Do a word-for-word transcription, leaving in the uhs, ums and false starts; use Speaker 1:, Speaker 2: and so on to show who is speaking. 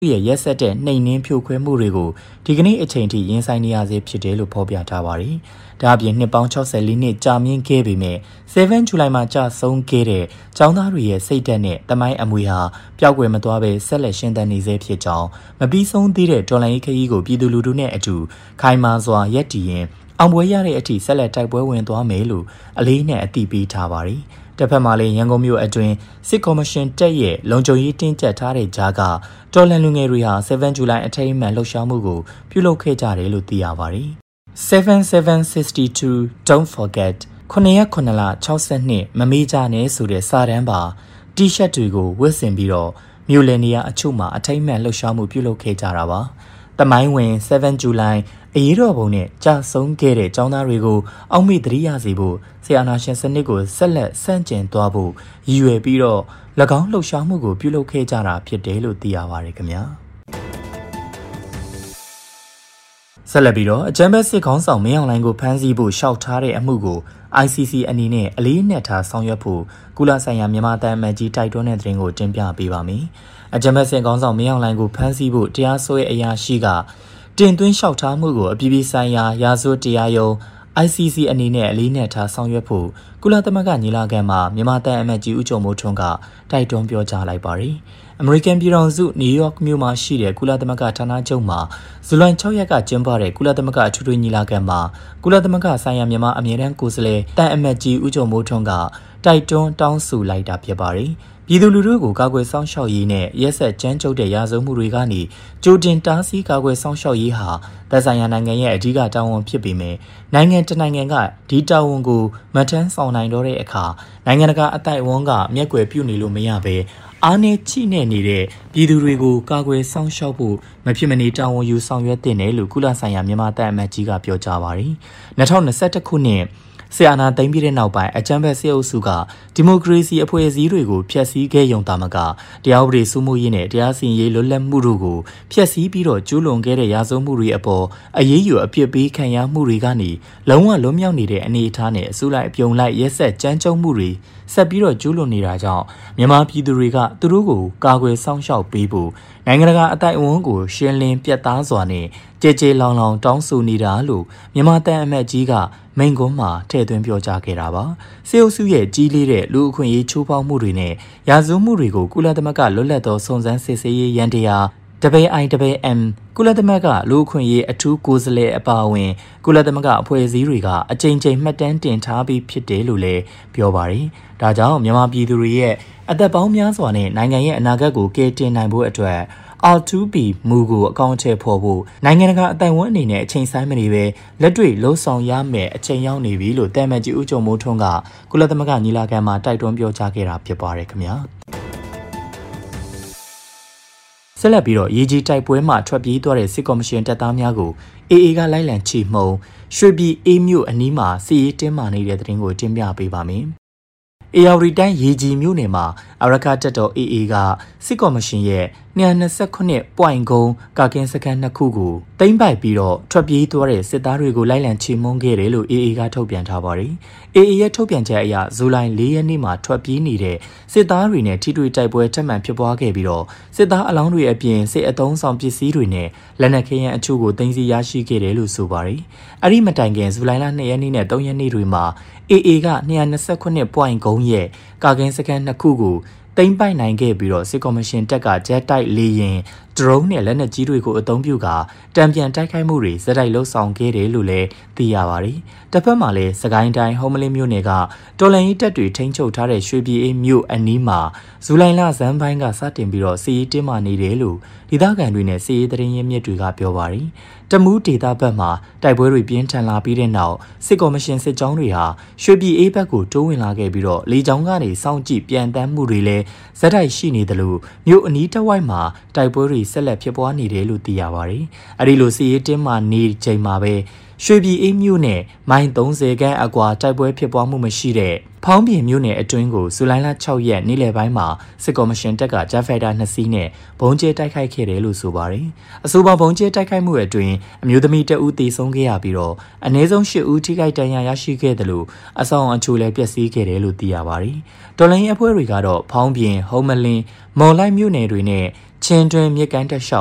Speaker 1: ရဲ့ရက်ဆက်တဲ့နှိမ်နင်းဖြိုခွဲမှုတွေကိုဒီကနေ့အချိန်ထိရင်ဆိုင်နေရဆဲဖြစ်တယ်လို့ဖော်ပြထားပါတယ်။ဒါအပြင်နှစ်ပေါင်း၆၄နှစ်ကြာမြင့်ခဲ့ပေမဲ့sevenဇူလိုင်မှာကြာဆုံးခဲ့တဲ့ကျောင်းသားတွေရဲ့စိတ်ဓာတ်နဲ့တမိုင်းအမွေဟာပျောက်ကွယ်မသွားဘဲဆက်လက်ရှင်သန်နေဆဲဖြစ်ကြောင်းမပြီးဆုံးသေးတဲ့တော်လှန်ရေးခရီးကိုပြည်သူလူထုနဲ့အတူခိုင်မာစွာရပ်တည်ရင်အောင်ပွဲရတဲ့အထိဆက်လက်တိုက်ပွဲဝင်သွားမယ်လို့အလေးနဲ့အသိပေးထားပါတယ်။တစ်ဖက်မှာလည်းရန်ကုန်မြို့အတွင်းစစ်ကော်မရှင်တက်ရဲ့လုံခြုံရေးတင်းကျပ်ထားတဲ့ကြားကတော်လှန်လူငယ်တွေဟာsevenဇူလိုင်အထိမ်းအမှတ်လှုပ်ရှားမှုကိုပြုလုပ်ခဲ့ကြတယ်လို့သိရပါတယ်။ seven seven sixty-two Don't Forget ခုနှစ်ရက်ခုနှစ်လ၆၂မမေ့ကြနဲ့ဆိုတဲ့စာတမ်းပါတီရှပ်တွေကိုဝတ်ဆင်ပြီးတော့မြို့လယ်နေရာအချို့မှာအထိမ်းအမှတ်လှုပ်ရှားမှုပြုလုပ်ခဲ့ကြတာပါ။တမိုင်းဝင်sevenဇူလိုင်အရေးတော်ပုံနဲ့ကြာဆုံးခဲ့တဲ့ကျောင်းသားတွေကိုအောက်မေ့သတိရစေဖို့ဆရာနာရှင်စနစ်ကိုဆက်လက်ဆန့်ကျင်သွားဖို့ရည်ရွယ်ပြီးတော့၎င်းလှုပ်ရှားမှုကိုပြုလုပ်ခဲ့ကြတာဖြစ်တယ်လို့သိရပါတယ်ခင်ဗျာဆက်လက်ပြီးတော့အကြမ်းဖက်စစ်ခေါင်းဆောင်မင်းအောင်လှိုင်ကိုဖမ်းဆီးဖို့ရှောက်ထားတဲ့အမှုကို I C C အနေနဲ့အလေးနက်ထားဆောင်ရွက်ဖို့ကုလဆိုင်ရာမြန်မာတန်အမတ်ကြီးတိုက်တွန်းတဲ့သတင်းကိုတင်ပြပေးပါမယ်အကြမ်းဖက်စစ်ခေါင်းဆောင်မင်းအောင်လှိုင်ကိုဖမ်းဆီးဖို့တရားစွဲအရာရှိကတင်သွင်းလျှောက်ထားမှုကိုအပြည်ပြည်ဆိုင်ရာရာဇဝတ်တရားရုံး I C C အနေနဲ့အလေးနက်ထားဆောင်ရွက်ဖို့ကုလသမဂ္ဂညီလာခံမှာမြန်မာတန်အမတ်ကြီးဦးကျော်မိုးထွန်းကတိုက်တွန်းပြောကြားလိုက်ပါတယ်။အမေရိကန်ပြည်ထောင်စုနယူးယောက်မြို့မှာရှိတဲ့ကုလသမဂ္ဂဌာနချုပ်မှာဇူလိုင်၆ရက်ကကျင်းပတဲ့ကုလသမဂ္ဂအထူးထွေညီလာခံမှာကုလသမဂ္ဂဆိုင်ရာမြန်မာအမြဲတမ်းကိုယ်စားလှယ်တန်အမတ်ကြီးဦးကျော်မိုးထွန်းကတိုက်တွန်းတောင်းဆိုလိုက်တာဖြစ်ပါတယ်။ပြည်သူလူထုကိုကာကွယ်စောင့်ရှောက်ရေးနဲ့ရက်ဆက်ကြမ်းကြုတ်တဲ့ရာဇဝတ်မှုတွေကနေကြိုတင်တားဆီးကာကွယ်စောင့်ရှောက်ရေးဟာသက်ဆိုင်ရာနိုင်ငံရဲ့အဓိကတာဝန်ဖြစ်ပေမဲ့နိုင်ငံတနိုင်ငံကဒီတာဝန်ကိုမထမ်းဆောင်နိုင်တော့တဲ့အခါနိုင်ငံတကာအသိုက်အဝန်းကမျက်ကွယ်ပြုနေလို့မရဘဲအားနဲ့ချိနဲ့နေတဲ့ပြည်သူတွေကိုကာကွယ်စောင့်ရှောက်ဖို့မဖြစ်မနေတာဝန်ယူဆောင်ရွက်တင်တယ်လို့ကုလဆိုင်ရာမြန်မာတပ်အမတ်ကြီးကပြောကြားပါတယ်။၂၀၂၁ခုနှစ်ဆီအာနာသိမ်းပြီးတဲ့နောက်ပိုင်းအကြမ်းဖက်စစ်အုပ်စုကဒီမိုကရေစီအဖွဲ့အစည်းတွေကိုဖျက်ဆီးခဲ့ရုံသာမကတရားဥပဒေစိုးမိုးရေးနဲ့တရားစီရင်ရေးလွတ်လပ်မှုတို့ကိုဖျက်ဆီးပြီးတော့ကျူးလွန်ခဲ့တဲ့ရာဇဝတ်မှုတွေအပေါ်အရေးယူအပြစ်ပေးခံရမှုတွေကနေလုံးဝလွတ်မြောက်နေတဲ့အနေအထားနဲ့အစုလိုက်အပြုံလိုက်ရက်ဆက်ကြမ်းကြုတ်မှုတွေဆက်ပြီးတော့ကျူးလွန်နေတာကြောင့်မြန်မာပြည်သူတွေကသူတို့ကိုကာကွယ်စောင့်ရှောက်ပေးဖို့နိုင်ငံတကာအသိုက်အဝန်းကိုရှင်းလင်းပြတ်သားစွာနဲ့ကြဲကြဲလောင်လောင်တောင်းဆိုနေတာလို့မြန်မာတန်အမတ်ကြီးကမိန့်ခွန်းမှာထည့်သွင်းပြောကြားခဲ့တာပါစေအုပ်စုရဲ့ကြီးလေးတဲ့လူအခွင့်အရေးချိုးဖောက်မှုတွေနဲ့ရာဇဝတ်မှုတွေကိုကုလသမဂ္ဂလွတ်လပ်သောစုံစမ်းစစ်ဆေးရေးရန်တရား W I W M ကုလသမဂ္ဂလူအခွင့်အရေးအထူးကိုယ်စားလှယ်အပါအဝင်ကုလသမဂ္ဂအဖွဲ့အစည်းတွေကအကြိမ်ကြိမ်မှတ်တမ်းတင်ထားပြီးဖြစ်တယ်လို့လည်းပြောပါတယ်ဒါကြောင့်မြန်မာပြည်သူတွေရဲ့အသက်ပေါင်းများစွာနဲ့နိုင်ငံရဲ့အနာဂတ်ကိုကယ်တင်နိုင်ဖို့အတွက်R two P မူကိုအကောင့်ထဲပေါ်ဖို့နိုင်ငံတကာအတိုင်ဝန်းအနေနဲ့အချိန်ဆိုင်မနေပဲလက်တွေ့လှုံ့ဆော်ရမယ်အချိန်ရောက်နေပြီလို့တန်မတ်ကြီးဦးကျော်မိုးထွန်းကကုလသမဂ္ဂညီလာခံမှာတိုက်တွန်းပြောကြားခဲ့တာဖြစ်ပါတယ်ခင်ဗျာဆက်လက်ပြီးတော့ရေကြီးတိုက်ပွဲမှာထွက်ပြေးသွားတဲ့စစ်ကော်မရှင်တပ်သားများကို A A ကလိုက်လံချီမှုန်းရွှေပြည်အေးမြို့အနီးမှာစီရေးတင်းမာနေတဲ့တဲ့တင်ကိုတင်ပြပေးပါမယ်အေယာဝတီတိုင်းရေကြီးမြို့နယ်မှာအရကတက်တော် A A ကစစ်ကော်မရှင်ရဲ့two twenty-nine ပွိုင်ကုန်းကာကင်းစခန်းနှစ်ခုကိုသိမ်းပိုက်ပြီးတော့ထွက်ပြေးသွားတဲ့စစ်သားတွေကိုလိုက်လံချေမှုန်းခဲ့တယ်လို့ A A ကထုတ်ပြန်ထားပါတယ်။ A A ရဲ့ထုတ်ပြန်ချက်အရဇူလိုင်fourရက်နေ့မှာထွက်ပြေးနေတဲ့စစ်သားတွေနဲ့ထိတွေ့တိုက်ပွဲထပ်မံဖြစ်ပွားခဲ့ပြီးတော့စစ်သားအလောင်းတွေအပြင်စစ်အုံဆောင်ပစ္စည်းတွေနဲ့လက်နက်ခဲယမ်းအချို့ကိုသိမ်းဆည်းရရှိခဲ့တယ်လို့ဆိုပါတယ်။အဲ့ဒီမတိုင်ခင်ဇူလိုင်လtwoရက်နေ့နဲ့threeရက်နေ့တွေမှာ A A ကtwo twenty-nine ပွိုင်ကုန်းရဲ့ကာကင်းစခန်းနှစ်ခုကိုသိမ်းပိုက်နိုင်ခဲ့ပြီးတော့စစ်ကော်မရှင်တပ်ကဂျက်တိုက်လေရင်ဒရုန်းနဲ့လက်နက်ကြီးတွေကိုအသုံးပြုကာတံပြန်တိုက်ခိုက်မှုတွေစတိုက်လှုပ်ဆောင်ခဲ့တယ်လို့လည်းသိရပါတယ်။တစ်ဖက်မှာလည်းစကိုင်းတိုင်းဟုံးမလင်းမြို့နယ်ကတော်လန်ရေးတပ်တွေထိန်းချုပ်ထားတဲ့ရွှေပြည်အေးမြို့အနီးမှာဇူလိုင်လဇန်ပိုင်းကစတင်ပြီးတော့စီးရေးတင်းမာနေတယ်လို့ဒေသခံတွေနဲ့စီးရေးသတင်းရင်းမြစ်တွေကပြောပါတယ်။တမူးဒေသဘက်မှာတိုက်ပွဲတွေပြင်းထန်လာပြီးတဲ့နောက်စစ်ကော်မရှင်စစ်ကြောင်းတွေဟာရွှေပြည်အေးဘက်ကိုတိုးဝင်လာခဲ့ပြီးတော့လေကြောင်းကနေစောင့်ကြည့်ပြန်တမ်းမှုတွေလည်းဇက်တိုက်ရှိနေတယ်လို့မြို့အနီးတစ်ဝိုက်မှာတိုက်ပွဲတွေဆက်လက်ဖြစ်ပွားနေတယ်လို့သိရပါတယ်။အဲဒီလိုစီးရေးတင်းမာနေချိန်မှာပဲရွှေပြည်အေးမြို့နယ်မိုင်thirtyခန့်အကွာတိုက်ပွဲဖြစ်ပွားမှုမရှိတဲ့ဖောင်းပြင်မြို့နယ်အတွင်းကိုဇူလိုင်လsixရက်နေ့လယ်ပိုင်းမှာစစ်ကော်မရှင်တပ်ကဂျက်ဖိုက်တာtwoစီးနဲ့ဘုံကျဲတိုက်ခိုက်ခဲ့တယ်လို့ဆိုပါတယ်။အဆိုပါဘုံကျဲတိုက်ခိုက်မှုအတွင်းအမျိုးသမီးတဦးသေဆုံးခဲ့ရပြီးတော့အနည်းဆုံးeightဦးထိခိုက်ဒဏ်ရာရရှိခဲ့တယ်လို့အဆောင်အချို့လည်းပျက်စီးခဲ့တယ်လို့သိရပါတယ်။တော်လိုင်းအဖွဲ့တွေကတော့ဖောင်းပြင်ဟုံးမလင်းမော်လိုက်မြို့နယ်တွေနဲ့ချင်းတွင်မြစ်ကမ်းတက်လျှောက်